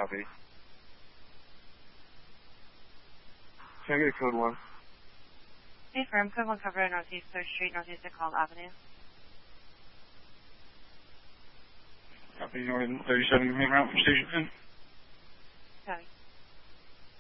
Copy. Can I get a code 1? Hey, firm. Code 1 cover Northeast 3rd Street, Northeast DeKalb Avenue. Copy. Northern 37 main route from Station 10.